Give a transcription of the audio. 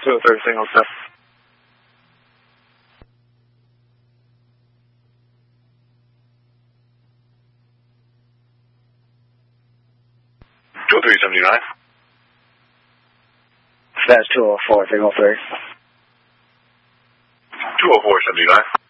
203 single step. Two 379. That's 204, single 3. 204 79.